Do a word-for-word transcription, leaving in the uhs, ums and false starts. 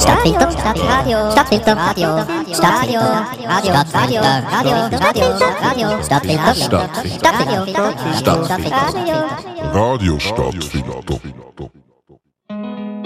Stadtfilter, Stadtradio, Stadtfilter, Radio, Stadtradio, Radio, Radio, Radio, Stadtfilter, Radio, Stadtfilter, Stadtfilter, Stadtfilter, Radio Stadtfilter.